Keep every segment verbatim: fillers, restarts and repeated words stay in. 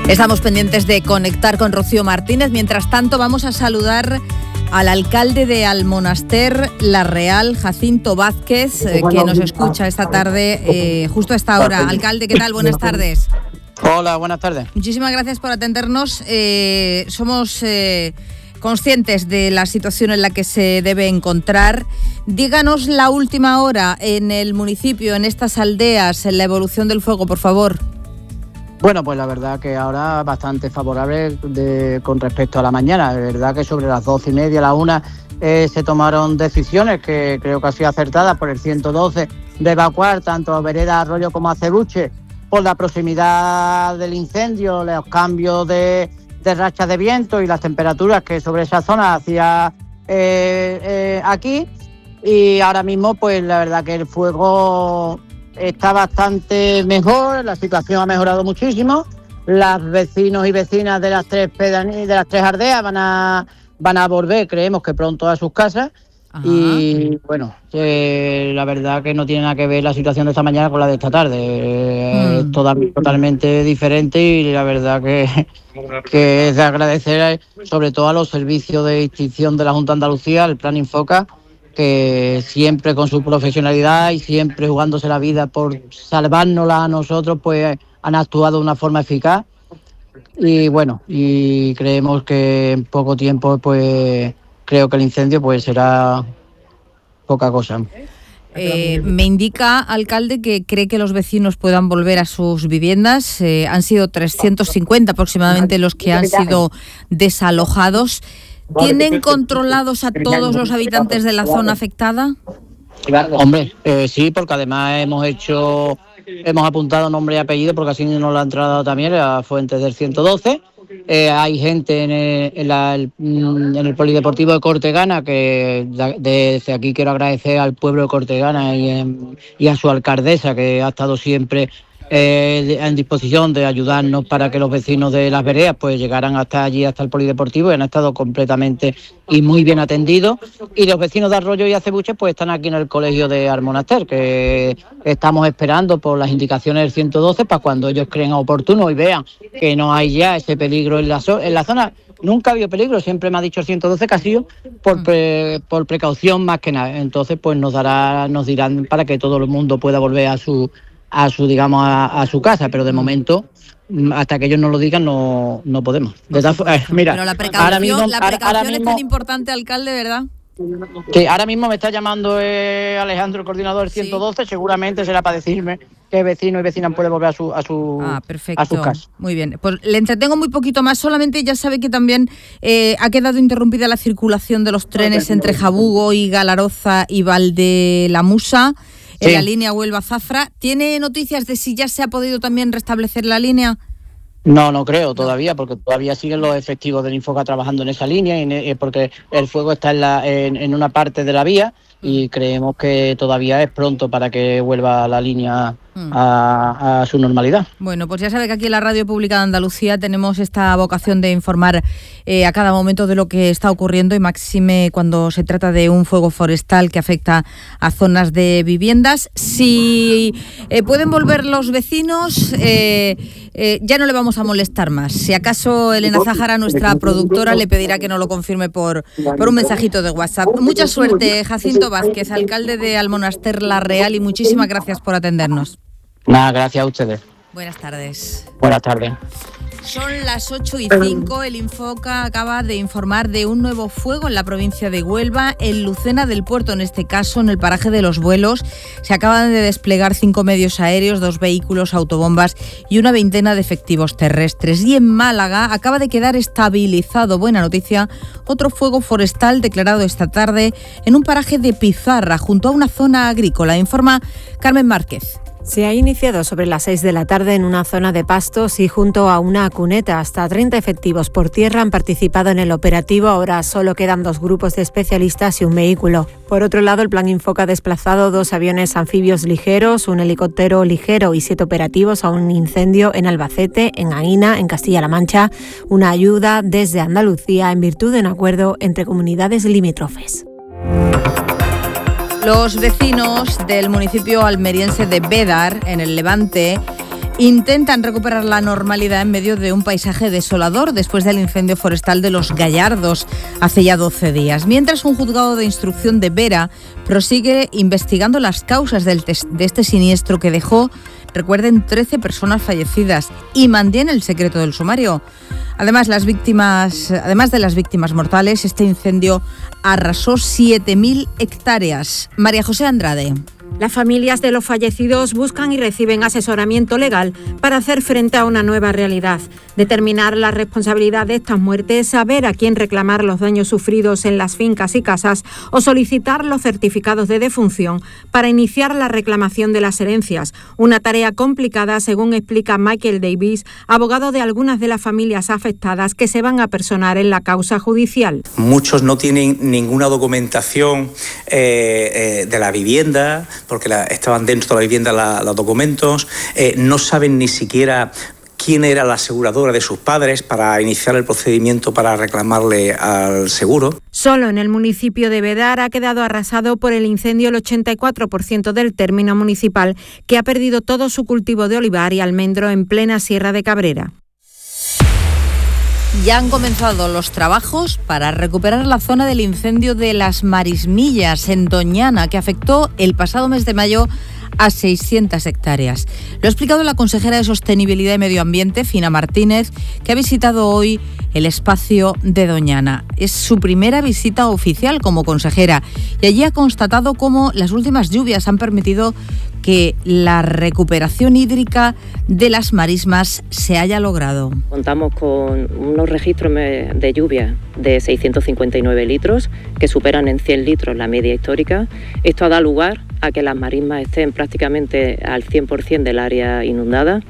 Estamos pendientes de conectar con Rocío Martínez. Mientras tanto, vamos a saludar al alcalde de Almonaster La Real, Jacinto Vázquez, eh, que nos escucha esta tarde, eh, justo a esta hora. Alcalde, ¿qué tal? Buenas tardes. Hola, buenas tardes. Muchísimas gracias por atendernos. Eh, somos eh, conscientes de la situación en la que se debe encontrar. Díganos la última hora en el municipio, en estas aldeas, en la evolución del fuego, por favor. Bueno, pues la verdad que ahora bastante favorable de, con respecto a la mañana. De verdad que sobre las doce y media, la una, eh, se tomaron decisiones que creo que han sido acertadas por el ciento doce de evacuar tanto a Vereda Arroyo como a Cebuche por la proximidad del incendio, los cambios de, de rachas de viento y las temperaturas que sobre esa zona hacía eh, eh, aquí. Y ahora mismo, pues la verdad que el fuego está bastante mejor, la situación ha mejorado muchísimo. Los vecinos y vecinas de las tres pedanías, de las tres aldeas van a van a volver, creemos que pronto, a sus casas. Ajá. Y bueno, eh, la verdad que no tiene nada que ver la situación de esta mañana con la de esta tarde. Eh, mm. Es toda, totalmente diferente, y la verdad que, que es de agradecer sobre todo a los servicios de extinción de la Junta de Andalucía, el Plan Infoca, que siempre con su profesionalidad y siempre jugándose la vida por salvárnosla a nosotros, pues han actuado de una forma eficaz. Y bueno, y creemos que en poco tiempo, pues creo que el incendio pues será poca cosa. Eh, me indica, alcalde, que cree que los vecinos puedan volver a sus viviendas. Eh, han sido trescientos cincuenta aproximadamente los que han sido desalojados. ¿Tienen controlados a todos los habitantes de la zona afectada? Hombre, eh, sí, porque además hemos hecho, hemos apuntado nombre y apellido, porque así nos lo han trasladado también a fuentes del ciento doce. Eh, hay gente en el, en, la, en el Polideportivo de Cortegana, que desde aquí quiero agradecer al pueblo de Cortegana y, en, y a su alcaldesa, que ha estado siempre Eh, en disposición de ayudarnos para que los vecinos de las veredas pues llegaran hasta allí, hasta el Polideportivo, y han estado completamente y muy bien atendidos. Y los vecinos de Arroyo y Acebuche pues están aquí en el colegio de Almonaster, que estamos esperando por las indicaciones del ciento doce para cuando ellos creen oportuno y vean que no hay ya ese peligro en la, so- en la zona. Nunca ha habido peligro, siempre me ha dicho el ciento doce que ha sido por, pre- por precaución más que nada. Entonces pues nos dará, nos dirán para que todo el mundo pueda volver a su a su digamos a, a su casa, pero de momento hasta que ellos nos lo digan no no podemos. De tal, eh, mira, pero la precaución, ahora mismo, la precaución ahora mismo, es tan importante, alcalde, ¿verdad? Que ahora mismo me está llamando eh, Alejandro, el coordinador del ciento doce, sí. Seguramente será para decirme que vecinos y vecinas pueden volver a su a su ah, perfecto. a sus casas. Muy bien, pues le entretengo muy poquito más. Solamente ya sabe que también eh, ha quedado interrumpida la circulación de los trenes entre Jabugo y Galaroza y Valdelamusa. En sí. La línea Huelva-Zafra. ¿Tiene noticias de si ya se ha podido también restablecer la línea? No, no creo todavía, porque todavía siguen los efectivos del Infoca trabajando en esa línea, y ne- porque el fuego está en, la, en, en una parte de la vía, y creemos que todavía es pronto para que vuelva la línea a, a su normalidad. Bueno, pues ya sabe que aquí en la Radio Pública de Andalucía tenemos esta vocación de informar eh, a cada momento de lo que está ocurriendo, y máxime cuando se trata de un fuego forestal que afecta a zonas de viviendas. Si eh, pueden volver los vecinos, eh, eh, ya no le vamos a molestar más. Si acaso Elena Zájara, nuestra productora, le pedirá que nos lo confirme por, por un mensajito de WhatsApp. Mucha suerte, Jacinto Vázquez, alcalde de Almonaster La Real, y muchísimas gracias por atendernos. Nada, gracias a ustedes. Buenas tardes. Buenas tardes. Son las ocho y cinco. El Infoca acaba de informar de un nuevo fuego en la provincia de Huelva, en Lucena del Puerto, en este caso en el paraje de Los Buelos. Se acaban de desplegar cinco medios aéreos, dos vehículos, autobombas y una veintena de efectivos terrestres. Y en Málaga acaba de quedar estabilizado, buena noticia, otro fuego forestal declarado esta tarde en un paraje de Pizarra, junto a una zona agrícola. Informa Carmen Márquez. Se ha iniciado sobre las seis de la tarde en una zona de pastos y junto a una cuneta. Hasta treinta efectivos por tierra han participado en el operativo. Ahora solo quedan dos grupos de especialistas y un vehículo. Por otro lado, el Plan Infoca ha desplazado dos aviones anfibios ligeros, un helicóptero ligero y siete operativos a un incendio en Albacete, en Aína, en Castilla-La Mancha. Una ayuda desde Andalucía en virtud de un acuerdo entre comunidades limítrofes. Los vecinos del municipio almeriense de Bédar, en el Levante, Intentan recuperar la normalidad en medio de un paisaje desolador después del incendio forestal de Los Gallardos hace ya doce días. Mientras un juzgado de instrucción de Vera prosigue investigando las causas del tes- de este siniestro que dejó, recuerden, trece personas fallecidas y mantiene el secreto del sumario. Además, las víctimas, además de las víctimas mortales, este incendio arrasó siete mil hectáreas. María José Andrade. Las familias de los fallecidos buscan y reciben asesoramiento legal para hacer frente a una nueva realidad, determinar la responsabilidad de estas muertes, saber a quién reclamar los daños sufridos en las fincas y casas o solicitar los certificados de defunción para iniciar la reclamación de las herencias. Una tarea complicada, según explica Michael Davis, abogado de algunas de las familias afectadas que se van a personar en la causa judicial. Muchos no tienen ninguna documentación eh, eh, de la vivienda, porque la, estaban dentro de la vivienda la, los documentos, eh, no saben ni siquiera quién era la aseguradora de sus padres para iniciar el procedimiento para reclamarle al seguro. Solo en el municipio de Bedar ha quedado arrasado por el incendio el ochenta y cuatro por ciento del término municipal, que ha perdido todo su cultivo de olivar y almendro en plena Sierra de Cabrera. Ya han comenzado los trabajos para recuperar la zona del incendio de Las Marismillas en Doñana, que afectó el pasado mes de mayo a seiscientas hectáreas. Lo ha explicado la consejera de Sostenibilidad y Medio Ambiente, Fina Martínez, que ha visitado hoy el espacio de Doñana. Es su primera visita oficial como consejera y allí ha constatado cómo las últimas lluvias han permitido que la recuperación hídrica de las marismas se haya logrado. Contamos con unos registros de lluvia de seiscientos cincuenta y nueve litros, que superan en cien litros la media histórica. Esto ha dado lugar a que las marismas estén prácticamente al cien por ciento del área inundada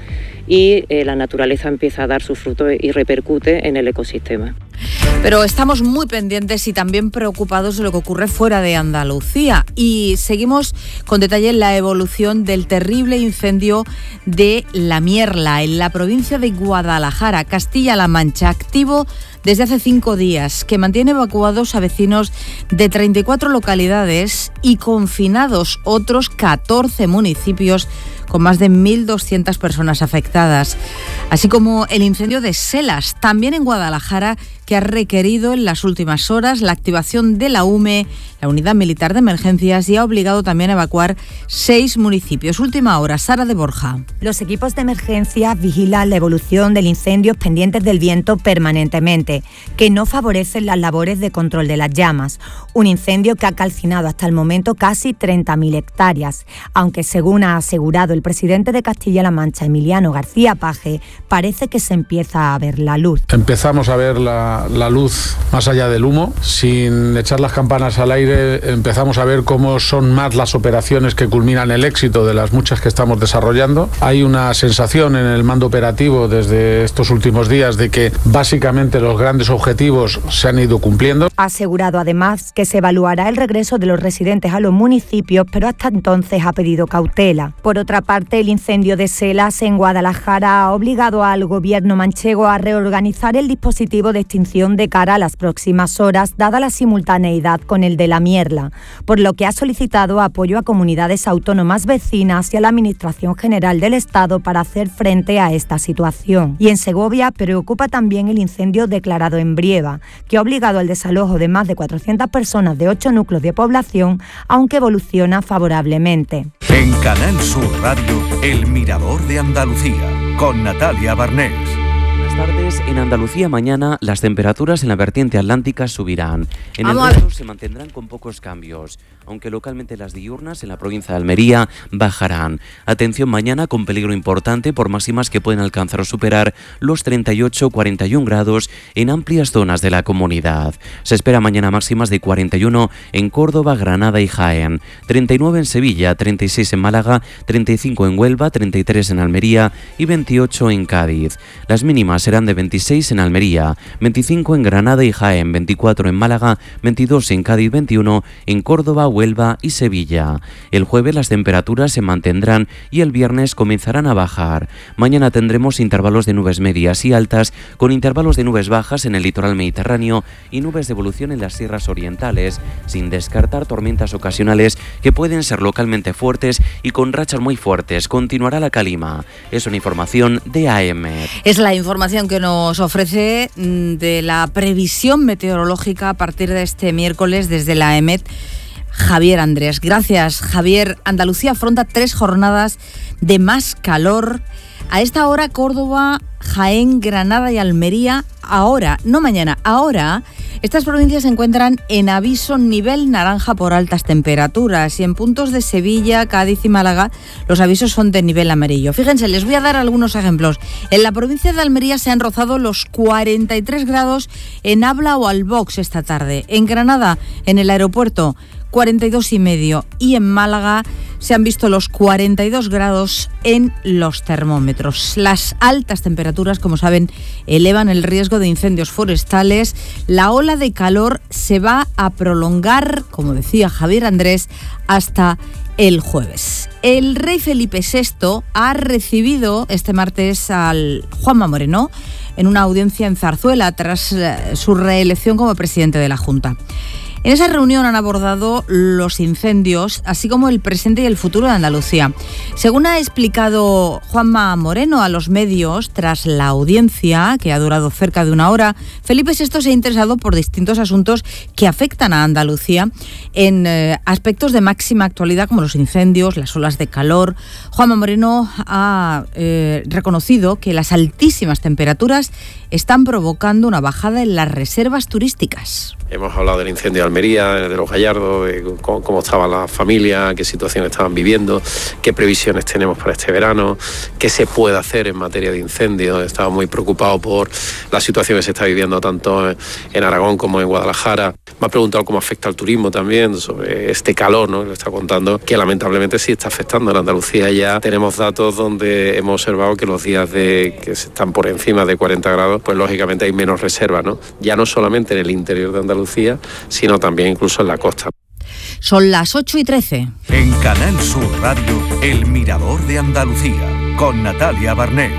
y eh, la naturaleza empieza a dar sus frutos y repercute en el ecosistema. Pero estamos muy pendientes y también preocupados de lo que ocurre fuera de Andalucía y seguimos con detalle la evolución del terrible incendio de La Mierla en la provincia de Guadalajara, Castilla-La Mancha, activo desde hace cinco días, que mantiene evacuados a vecinos de treinta y cuatro localidades y confinados otros catorce municipios con más de mil doscientas personas afectadas. Así como el incendio de Selas, también en Guadalajara, que ha requerido en las últimas horas la activación de la U M E, la Unidad Militar de Emergencias, y ha obligado también a evacuar seis municipios. Última hora, Sara de Borja. Los equipos de emergencia vigilan la evolución del incendio pendientes del viento permanentemente, que no favorecen las labores de control de las llamas. Un incendio que ha calcinado hasta el momento casi treinta mil hectáreas, aunque según ha asegurado el presidente de Castilla-La Mancha, Emiliano García Paje, parece que se empieza a ver la luz. Empezamos a ver la, la luz más allá del humo. Sin echar las campanas al aire, empezamos a ver cómo son más las operaciones que culminan el éxito de las muchas que estamos desarrollando. Hay una sensación en el mando operativo desde estos últimos días de que básicamente los grandes objetivos se han ido cumpliendo. Ha asegurado además que se evaluará el regreso de los residentes a los municipios, pero hasta entonces ha pedido cautela. Por otra parte, el incendio de Selas en Guadalajara ha obligado al gobierno manchego a reorganizar el dispositivo de extinción de cara a las próximas horas, dada la simultaneidad con el de La Mierla, por lo que ha solicitado apoyo a comunidades autónomas vecinas y a la Administración General del Estado para hacer frente a esta situación. Y en Segovia preocupa también el incendio declarado en Brieva, que ha obligado al desalojo de más de cuatrocientas personas de ocho núcleos de población, aunque evoluciona favorablemente. En Canal Sur Radio, El Mirador de Andalucía, con Natalia Barnés. Buenas tardes. En Andalucía mañana las temperaturas en la vertiente atlántica subirán. En el resto se mantendrán con pocos cambios, aunque localmente las diurnas en la provincia de Almería bajarán. Atención mañana con peligro importante por máximas que pueden alcanzar o superar los treinta y ocho a cuarenta y uno grados en amplias zonas de la comunidad. Se espera mañana máximas de cuarenta y uno en Córdoba, Granada y Jaén, treinta y nueve en Sevilla, treinta y seis en Málaga, treinta y cinco en Huelva, treinta y tres en Almería y veintiocho en Cádiz. Las mínimas serán de veintiséis en Almería, veinticinco en Granada y Jaén, veinticuatro en Málaga, veintidós en Cádiz, veintiuno en Córdoba, Huelva y Sevilla. El jueves las temperaturas se mantendrán y el viernes comenzarán a bajar. Mañana tendremos intervalos de nubes medias y altas, con intervalos de nubes bajas en el litoral mediterráneo y nubes de evolución en las sierras orientales, sin descartar tormentas ocasionales que pueden ser localmente fuertes y con rachas muy fuertes. Continuará la calima. Es una información de A E M E T. Es la información que nos ofrece de la previsión meteorológica a partir de este miércoles desde la A E M E T Javier Andrés. Gracias, Javier. Andalucía afronta tres jornadas de más calor. A esta hora, Córdoba, Jaén, Granada y Almería, ahora, no mañana, ahora, estas provincias se encuentran en aviso nivel naranja por altas temperaturas y en puntos de Sevilla, Cádiz y Málaga los avisos son de nivel amarillo. Fíjense, les voy a dar algunos ejemplos. En la provincia de Almería se han rozado los cuarenta y tres grados en Abla o Albox esta tarde. En Granada, en el aeropuerto, cuarenta y dos y medio, y en Málaga se han visto los cuarenta y dos grados en los termómetros. Las altas temperaturas, como saben, elevan el riesgo de incendios forestales. La ola de calor se va a prolongar, como decía Javier Andrés, hasta el jueves. El rey Felipe sexto ha recibido este martes al Juanma Moreno en una audiencia en Zarzuela tras su reelección como presidente de la Junta. En esa reunión han abordado los incendios, así como el presente y el futuro de Andalucía. Según ha explicado Juanma Moreno a los medios, tras la audiencia, que ha durado cerca de una hora, Felipe sexto se ha interesado por distintos asuntos que afectan a Andalucía en eh, aspectos de máxima actualidad, como los incendios, las olas de calor. Juanma Moreno ha eh, reconocido que las altísimas temperaturas están provocando una bajada en las reservas turísticas. Hemos hablado del incendio de Almería, de los Gallardos, de cómo, cómo estaban las familias, qué situación estaban viviendo, qué previsiones tenemos para este verano, qué se puede hacer en materia de incendios. Estaba muy preocupado por la situación que se está viviendo tanto en Aragón como en Guadalajara. Me ha preguntado cómo afecta al turismo también, sobre este calor, ¿no? Le está contando que lamentablemente sí está afectando. En Andalucía ya tenemos datos donde hemos observado que los días de que están por encima de cuarenta grados, pues lógicamente hay menos reservas, ¿no? Ya no solamente en el interior de Andalucía, sino también incluso en la costa. Son las ocho y trece. En Canal Sur Radio, El Mirador de Andalucía, con Natalia Barnés.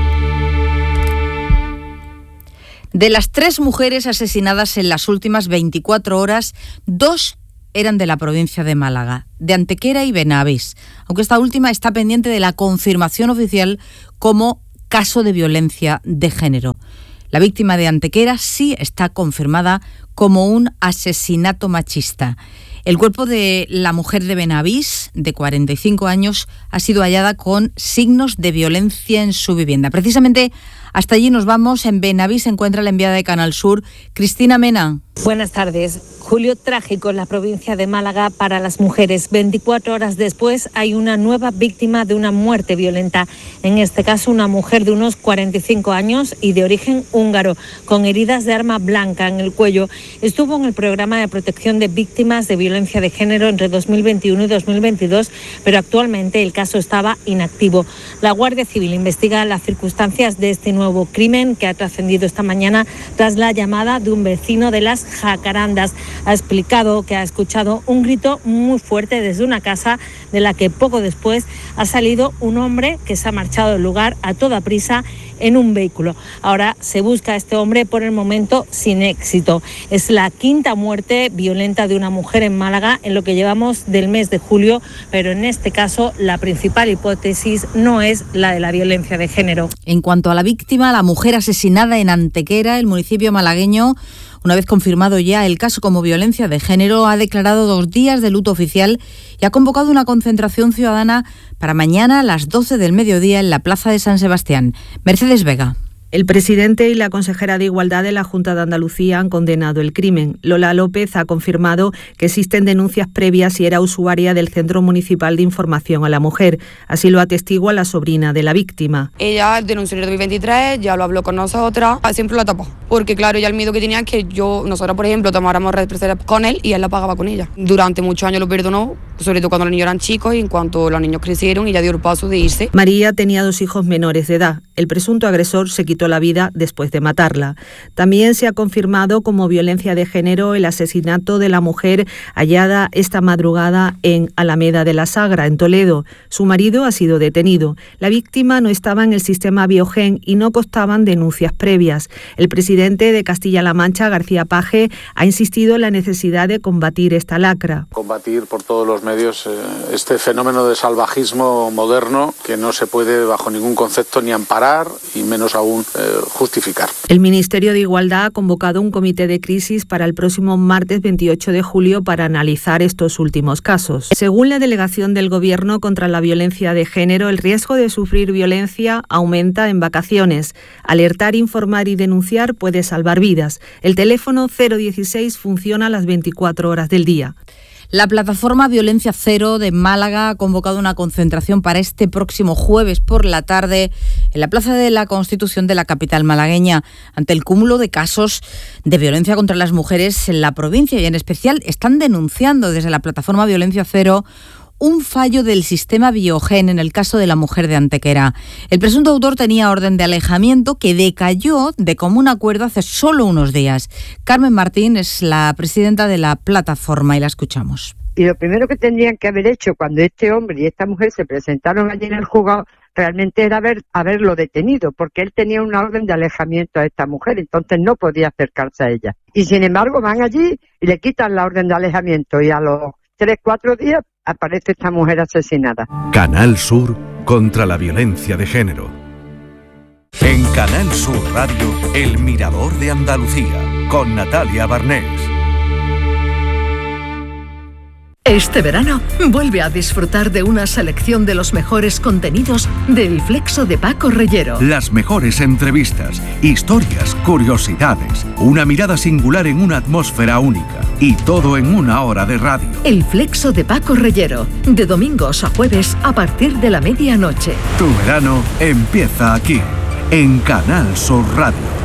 De las tres mujeres asesinadas en las últimas veinticuatro horas, dos eran de la provincia de Málaga, de Antequera y Benavís, aunque esta última está pendiente de la confirmación oficial como caso de violencia de género. La víctima de Antequera sí está confirmada como un asesinato machista. El cuerpo de la mujer de Benavís, de cuarenta y cinco años, ha sido hallada con signos de violencia en su vivienda. Precisamente hasta allí nos vamos. En Benavís se encuentra la enviada de Canal Sur, Cristina Mena. Buenas tardes. Julio trágico en la provincia de Málaga para las mujeres. veinticuatro horas después hay una nueva víctima de una muerte violenta. En este caso, una mujer de unos cuarenta y cinco años y de origen húngaro, con heridas de arma blanca en el cuello. Estuvo en el programa de protección de víctimas de violencia de género entre dos mil veintiuno y dos mil veintidós, pero actualmente el caso estaba inactivo. La Guardia Civil investiga las circunstancias de este nuevo crimen que ha trascendido esta mañana tras la llamada de un vecino de Las Jacarandas. Ha explicado que ha escuchado un grito muy fuerte desde una casa de la que poco después ha salido un hombre que se ha marchado del lugar a toda prisa en un vehículo. Ahora se busca a este hombre, por el momento sin éxito. Es la quinta muerte violenta de una mujer en Málaga en lo que llevamos del mes de julio, pero en este caso la principal hipótesis no es la de la violencia de género. En cuanto a la víctima, la mujer asesinada en Antequera, el municipio malagueño, una vez confirmado ya el caso como violencia de género, ha declarado dos días de luto oficial y ha convocado una concentración ciudadana para mañana a las doce del mediodía en la Plaza de San Sebastián. Mercedes Vega. El presidente y la consejera de Igualdad de la Junta de Andalucía han condenado el crimen. Lola López ha confirmado que existen denuncias previas y era usuaria del Centro Municipal de Información a la Mujer. Así lo atestigua la sobrina de la víctima. Ella denunció en el dos mil veintitrés, ya lo habló con nosotras, siempre lo tapó. porque claro, ya el miedo que tenía es que yo, nosotros por ejemplo, tomáramos represalias con él y él la pagaba con ella. Durante muchos años lo perdonó, sobre todo cuando los niños eran chicos y en cuanto los niños crecieron y ya dio el paso de irse. María tenía dos hijos menores de edad. El presunto agresor se quitó la vida después de matarla. También se ha confirmado como violencia de género el asesinato de la mujer hallada esta madrugada en Alameda de la Sagra, en Toledo. Su marido ha sido detenido. La víctima no estaba en el sistema Biogen y no constaban denuncias previas. El presidente de Castilla-La Mancha, García Page, ha insistido en la necesidad de combatir esta lacra. Combatir por todos los medios eh, este fenómeno de salvajismo moderno que no se puede bajo ningún concepto ni amparar y menos aún eh, justificar. El Ministerio de Igualdad ha convocado un comité de crisis para el próximo martes veintiocho de julio para analizar estos últimos casos. Según la delegación del Gobierno contra la violencia de género, el riesgo de sufrir violencia aumenta en vacaciones. Alertar, informar y denunciar puede salvar vidas. El teléfono cero dieciséis funciona las veinticuatro horas del día. La plataforma Violencia Cero de Málaga ha convocado una concentración para este próximo jueves por la tarde en la Plaza de la Constitución de la capital malagueña, ante el cúmulo de casos de violencia contra las mujeres en la provincia, y en especial están denunciando desde la plataforma Violencia Cero un fallo del sistema Biogen en el caso de la mujer de Antequera. El presunto autor tenía orden de alejamiento que decayó de común acuerdo hace solo unos días. Carmen Martín es la presidenta de la plataforma y la escuchamos. Y lo primero que tendrían que haber hecho cuando este hombre y esta mujer se presentaron allí en el juzgado realmente era haber, haberlo detenido, porque él tenía una orden de alejamiento a esta mujer, entonces no podía acercarse a ella. Y sin embargo van allí y le quitan la orden de alejamiento y a los tres, cuatro días aparece esta mujer asesinada. Canal Sur contra la violencia de género. En Canal Sur Radio, El Mirador de Andalucía, con Natalia Barnés. Este verano, vuelve a disfrutar de una selección de los mejores contenidos del Flexo de Paco Reyero. Las mejores entrevistas, historias, curiosidades, una mirada singular en una atmósfera única. Y todo en una hora de radio. El Flexo de Paco Reyero, de domingos a jueves a partir de la medianoche. Tu verano empieza aquí, en Canal Sur Radio.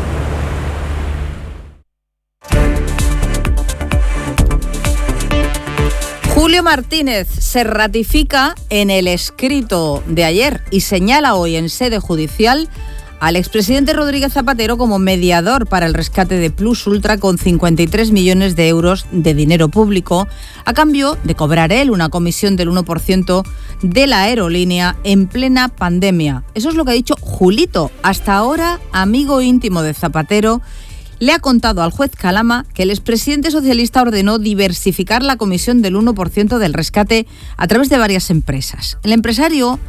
Julio Martínez se ratifica en el escrito de ayer y señala hoy en sede judicial al expresidente Rodríguez Zapatero como mediador para el rescate de Plus Ultra con cincuenta y tres millones de euros de dinero público a cambio de cobrar él una comisión del uno por ciento de la aerolínea en plena pandemia. Eso es lo que ha dicho Julito, hasta ahora amigo íntimo de Zapatero. Le ha contado al juez Calama que el expresidente socialista ordenó diversificar la comisión del uno por ciento del rescate a través de varias empresas. El empresario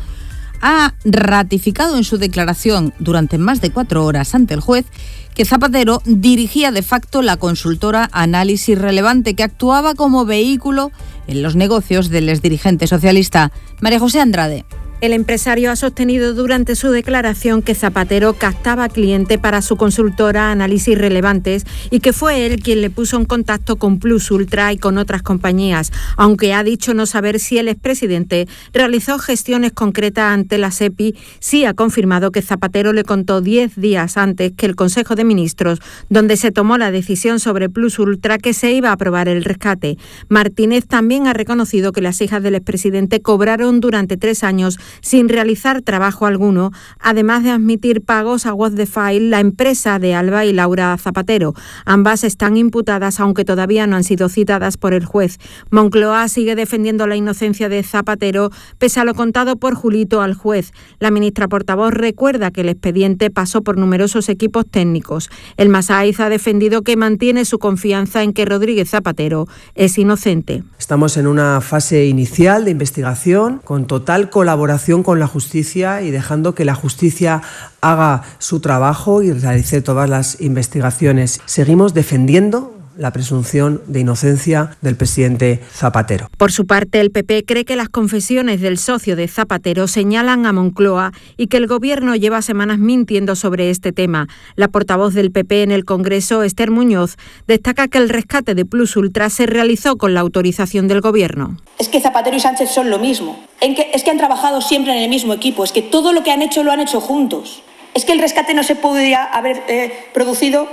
ha ratificado en su declaración durante más de cuatro horas ante el juez que Zapatero dirigía de facto la consultora Análisis Relevante, que actuaba como vehículo en los negocios del exdirigente socialista. María José Andrade. El empresario ha sostenido durante su declaración que Zapatero captaba cliente para su consultora Análisis Relevantes y que fue él quien le puso en contacto con Plus Ultra y con otras compañías, aunque ha dicho no saber si el expresidente realizó gestiones concretas ante la SEPI. Sí ha confirmado que Zapatero le contó diez días antes que el Consejo de Ministros, donde se tomó la decisión sobre Plus Ultra, que se iba a aprobar el rescate. Martínez también ha reconocido que las hijas del expresidente cobraron durante tres años sin realizar trabajo alguno, además de admitir pagos a What the File, la empresa de Alba y Laura Zapatero. Ambas están imputadas, aunque todavía no han sido citadas por el juez. Moncloa sigue defendiendo la inocencia de Zapatero, pese a lo contado por Julito al juez. La ministra portavoz recuerda que el expediente pasó por numerosos equipos técnicos. El Masaiz ha defendido que mantiene su confianza en que Rodríguez Zapatero es inocente. Estamos en una fase inicial de investigación, con total colaboración con la justicia y dejando que la justicia haga su trabajo y realice todas las investigaciones. Seguimos defendiendo la presunción de inocencia del presidente Zapatero. Por su parte, el P P cree que las confesiones del socio de Zapatero señalan a Moncloa y que el Gobierno lleva semanas mintiendo sobre este tema. La portavoz del P P en el Congreso, Esther Muñoz, destaca que el rescate de Plus Ultra se realizó con la autorización del Gobierno. Es que Zapatero y Sánchez son lo mismo. En que, es que han trabajado siempre en el mismo equipo. Es que todo lo que han hecho lo han hecho juntos. Es que el rescate no se podía haber eh, producido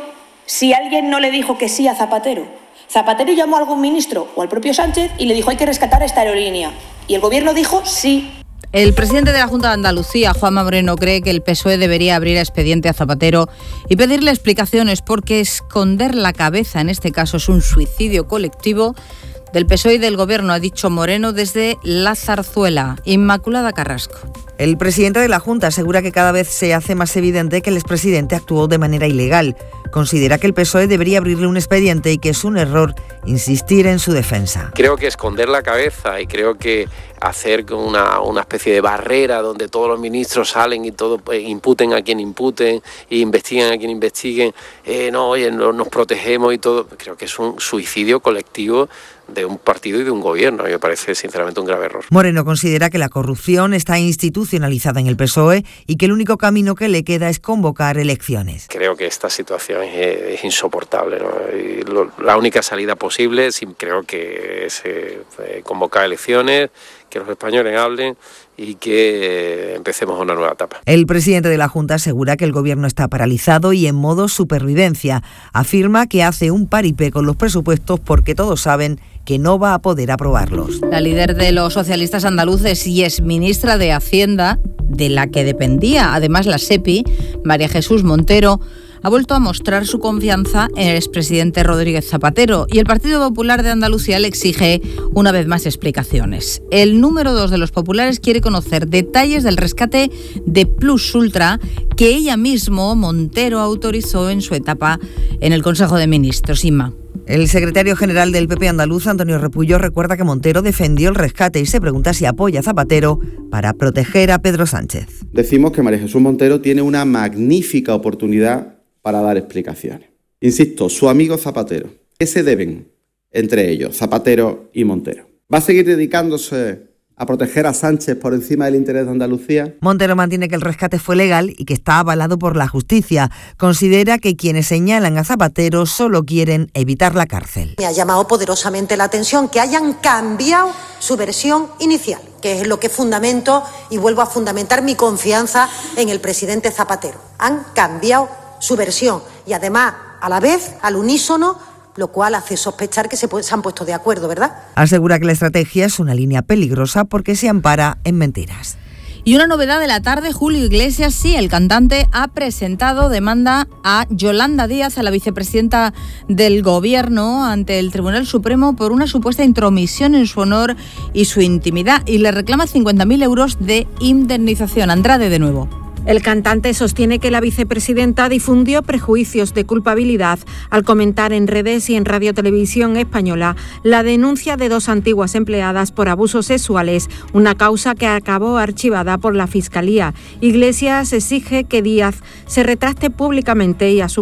Si alguien no le dijo que sí a Zapatero, Zapatero llamó a algún ministro o al propio Sánchez y le dijo hay que rescatar esta aerolínea. Y el gobierno dijo sí. El presidente de la Junta de Andalucía, Juanma Moreno, cree que el P S O E debería abrir expediente a Zapatero y pedirle explicaciones porque esconder la cabeza en este caso es un suicidio colectivo del P S O E y del Gobierno, ha dicho Moreno desde La Zarzuela. Inmaculada Carrasco. El presidente de la Junta asegura que cada vez se hace más evidente que el expresidente actuó de manera ilegal. Considera que el P S O E debería abrirle un expediente y que es un error insistir en su defensa. Creo que esconder la cabeza y creo que hacer una, una especie de barrera donde todos los ministros salen y todo pues, imputen a quien imputen e investiguen a quien investiguen, eh, no, oye, no, nos protegemos y todo, creo que es un suicidio colectivo de un partido y de un gobierno. A mí me parece sinceramente un grave error. Moreno considera que la corrupción está institucionalizada en el P S O E y que el único camino que le queda es convocar elecciones. Creo que esta situación es, es insoportable, ¿no? Y lo, la única salida posible sí, creo que es eh, convocar elecciones, que los españoles hablen y que eh, empecemos una nueva etapa. El presidente de la Junta asegura que el gobierno está paralizado y en modo supervivencia. Afirma que hace un paripé con los presupuestos porque todos saben que no va a poder aprobarlos. La líder de los socialistas andaluces y exministra de Hacienda, de la que dependía además la SEPI, María Jesús Montero, ha vuelto a mostrar su confianza en el expresidente Rodríguez Zapatero y el Partido Popular de Andalucía le exige una vez más explicaciones. El número dos de los populares quiere conocer detalles del rescate de Plus Ultra que ella mismo, Montero, autorizó en su etapa en el Consejo de Ministros. Inma. El secretario general del P P andaluz, Antonio Repullo, recuerda que Montero defendió el rescate y se pregunta si apoya a Zapatero para proteger a Pedro Sánchez. Decimos que María Jesús Montero tiene una magnífica oportunidad para dar explicaciones. Insisto, su amigo Zapatero. ¿Qué se deben entre ellos, Zapatero y Montero? ¿Va a seguir dedicándose a proteger a Sánchez por encima del interés de Andalucía? Montero mantiene que el rescate fue legal y que está avalado por la justicia. Considera que quienes señalan a Zapatero solo quieren evitar la cárcel. Me ha llamado poderosamente la atención que hayan cambiado su versión inicial, que es lo que fundamento y vuelvo a fundamentar mi confianza en el presidente Zapatero. Han cambiado su versión y además a la vez al unísono, lo cual hace sospechar que se, se han puesto de acuerdo, ¿verdad? Asegura que la estrategia es una línea peligrosa porque se ampara en mentiras. Y una novedad de la tarde, Julio Iglesias, sí, el cantante ha presentado demanda a Yolanda Díaz, a la vicepresidenta del Gobierno, ante el Tribunal Supremo por una supuesta intromisión en su honor y su intimidad y le reclama cincuenta mil euros de indemnización. Andrade de nuevo. El cantante sostiene que la vicepresidenta difundió prejuicios de culpabilidad al comentar en redes y en Radio Televisión Española la denuncia de dos antiguas empleadas por abusos sexuales, una causa que acabó archivada por la Fiscalía. Iglesias exige que Díaz se retracte públicamente y asuma